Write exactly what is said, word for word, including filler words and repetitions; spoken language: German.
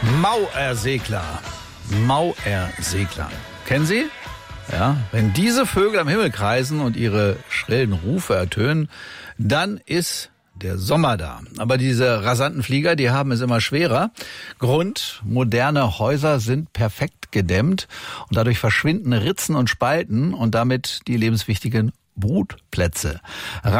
Mauersegler. Mauersegler. Kennen Sie? Ja, wenn diese Vögel am Himmel kreisen und ihre schrillen Rufe ertönen, dann ist der Sommer da. Aber diese rasanten Flieger, die haben es immer schwerer. Grund: moderne Häuser sind perfekt gedämmt und dadurch verschwinden Ritzen und Spalten und damit die lebenswichtigen Brutplätze.